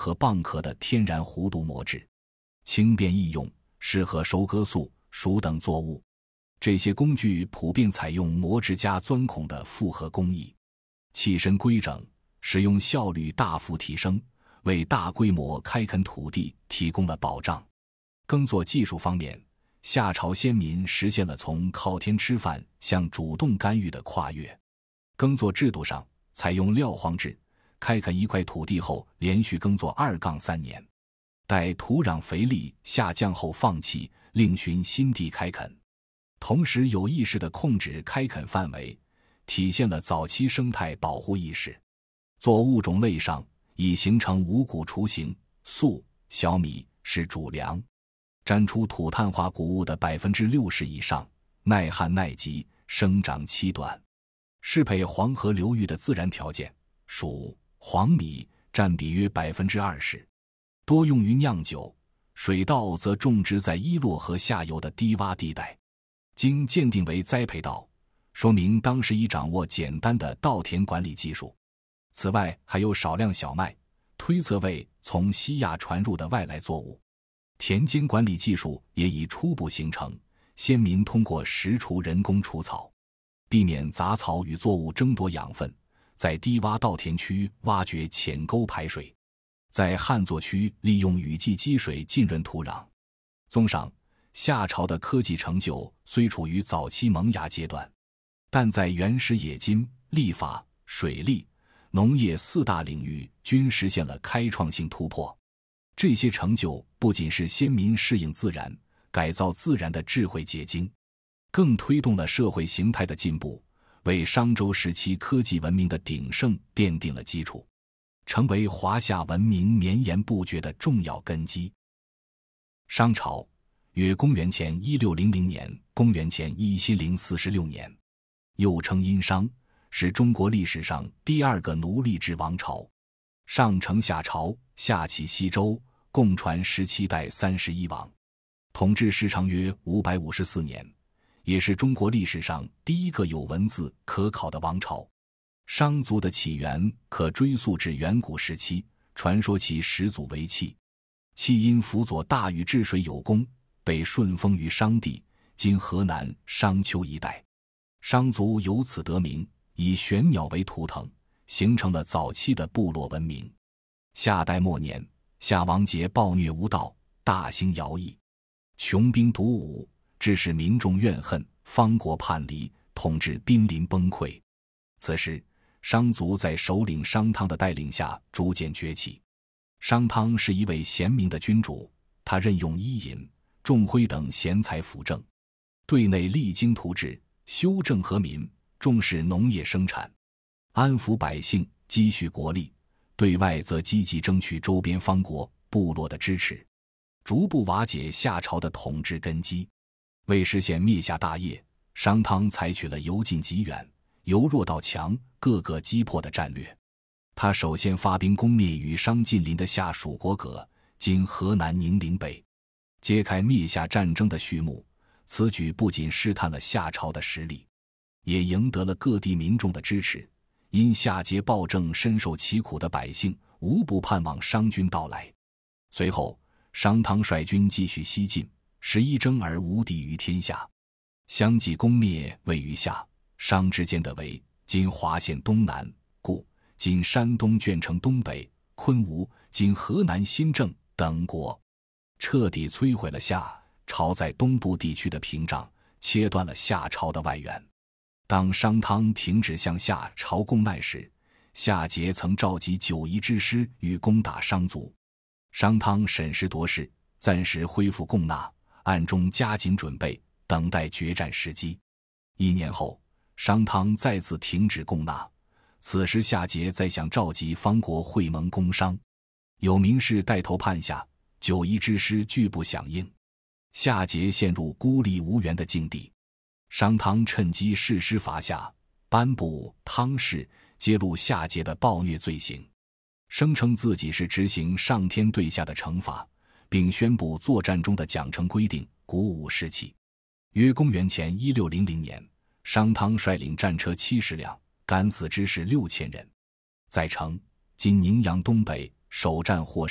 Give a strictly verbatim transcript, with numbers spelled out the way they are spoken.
和蚌壳的天然弧度磨制，轻便易用，适合收割粟、黍等作物。这些工具普遍采用磨制加钻孔的复合工艺，器身规整，使用效率大幅提升，为大规模开垦土地提供了保障。耕作技术方面，夏朝先民实现了从靠天吃饭向主动干预的跨越。耕作制度上采用撂荒制，开垦一块土地后连续耕作二杠三年，待土壤肥力下降后放弃，另寻新地开垦。同时有意识地控制开垦范围，体现了早期生态保护意识。作物种类上已形成五谷雏形，粟、小米是主粮，占出土碳化谷物的 百分之六十 以上，耐旱耐疾，生长期短，适配黄河流域的自然条件。黍、黄米占比约 百分之二十， 多用于酿酒，水稻则种植在伊洛河下游的低洼地带。经鉴定为栽培稻，说明当时已掌握简单的稻田管理技术。此外还有少量小麦，推测为从西亚传入的外来作物。田间管理技术也已初步形成，先民通过实锄人工除草，避免杂草与作物争夺养分，在低洼稻田区挖掘浅沟排水，在旱作区利用雨季积水浸润土壤。综上，夏朝的科技成就虽处于早期萌芽阶段，但在原始冶金、历法、水利、农业四大领域均实现了开创性突破。这些成就不仅是先民适应自然、改造自然的智慧结晶，更推动了社会形态的进步，为商周时期科技文明的鼎盛奠定了基础，成为华夏文明绵延不绝的重要根基。商朝约公元前一六零零年，公元前一千零四十六年，又称殷商，是中国历史上第二个奴隶制王朝。上承夏朝，下启西周，共传十七代三十一王，统治时长约五百五十四年，也是中国历史上第一个有文字可考的王朝。商族的起源可追溯至远古时期，传说其始祖为契，契因辅佐大禹治水有功，被顺封于商地，今河南商丘一带。商族由此得名，以玄鸟为图腾，形成了早期的部落文明。夏代末年，夏王桀暴虐无道，大兴徭役，穷兵黩武，致使民众怨恨，方国叛离，统治濒临崩溃。此时商族在首领商汤的带领下逐渐崛起。商汤是一位贤明的君主，他任用伊尹、仲辉等贤才辅政，对内励精图治，修正和民，重视农业生产，安抚百姓，积蓄国力；对外则积极争取周边方国、部落的支持，逐步瓦解夏朝的统治根基。为实现灭夏大业，商汤采取了由近及远、由弱到强、各个击破的战略。他首先发兵攻灭与商近邻的夏蜀国葛，今河南宁陵北，揭开灭夏战争的序幕。此举不仅试探了夏朝的实力，也赢得了各地民众的支持。因夏桀暴政深受其苦的百姓无不盼望商军到来。随后商汤率军继续西进，十一征而无敌于天下，相继攻灭位于夏、商之间的为今华县东南、故今山东鄄城东北、昆吾今河南新郑等国，彻底摧毁了夏朝在东部地区的屏障，切断了夏朝的外援。当商汤停止向夏朝供难时，夏桀曾召集九夷之师与攻打商族。商汤审时度势，暂时恢复供纳，暗中加紧准备，等待决战时机。一年后，商汤再次停止供纳，此时夏桀再想召集方国会盟攻商，有名士带头叛夏，九夷之师拒不响应，夏桀陷入孤立无援的境地。商汤趁机誓师伐夏，颁布汤誓，揭露夏桀的暴虐罪行，声称自己是执行上天对下的惩罚，并宣布作战中的奖惩规定，鼓舞士气。约公元前一六零零年，商汤率领战车七十辆，敢死之士六千人，在城（今宁阳东北）首战获